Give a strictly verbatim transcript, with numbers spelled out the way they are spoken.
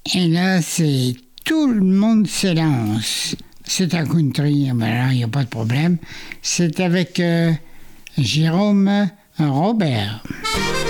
Et là, c'est tout le monde s'élance. C'est un country, ben il n'y a pas de problème. C'est avec euh, Jérôme Robert.